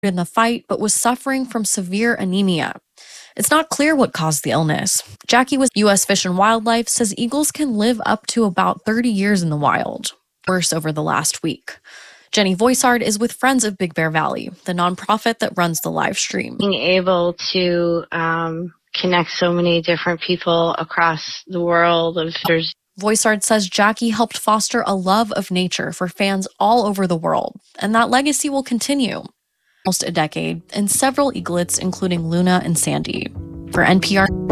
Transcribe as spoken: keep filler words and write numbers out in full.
in the fight but was suffering from severe anemia. It's not clear what caused the illness. Jackie with U S Fish and Wildlife says eagles can live up to about thirty years in the wild. Worse over the last week. Jenny Voisard is with Friends of Big Bear Valley, the nonprofit that runs the live stream. Being able to um, connect so many different people across the world of there's Voisard says Jackie helped foster a love of nature for fans all over the world, and that legacy will continue. Almost a decade, and several eaglets, including Luna and Sandy. For N P R.